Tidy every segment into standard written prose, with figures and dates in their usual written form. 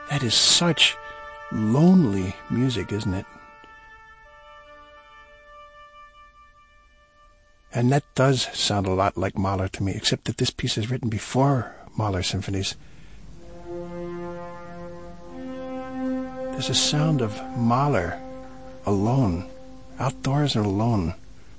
That is such lonely music, isn't it? And that does sound a lot like Mahler to me, except that this piece is written before Mahler symphonies. There's a sound of Mahler alone, outdoors and alone.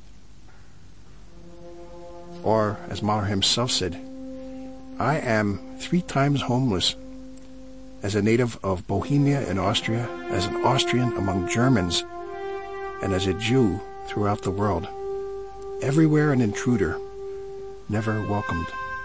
Or, as Mahler himself said, I am 3 times homeless. As a native of Bohemia in Austria, as an Austrian among Germans, and as a Jew throughout the world. Everywhere an intruder, never welcomed.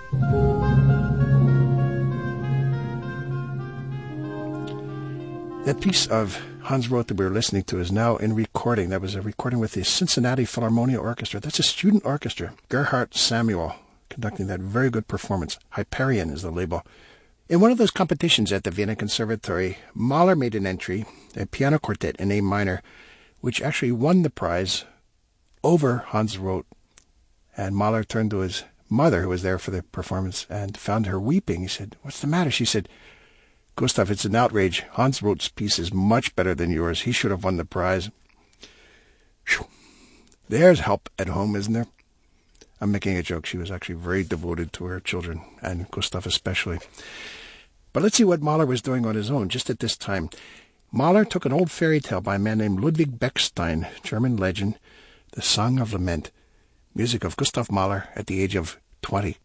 That piece of Hans Roth that we were listening to is now in recording. That was a recording with the Cincinnati Philharmonia Orchestra. That's a student orchestra. Gerhard Samuel conducting that very good performance. Hyperion is the label. In one of those competitions at the Vienna Conservatory, Mahler made an entry, a piano quartet in A minor, which actually won the prize over Hans Roth. And Mahler turned to his mother, who was there for the performance, and found her weeping. He said, "What's the matter?" She said, "Gustav, it's an outrage. Hans Roth's piece is much better than yours. He should have won the prize." Whew. There's help at home, isn't there? I'm making a joke. She was actually very devoted to her children, and Gustav especially. But let's see what Mahler was doing on his own just at this time. Mahler took an old fairy tale by a man named Ludwig Bechstein, German legend, The Song of Lament, music of Gustav Mahler at the age of 20.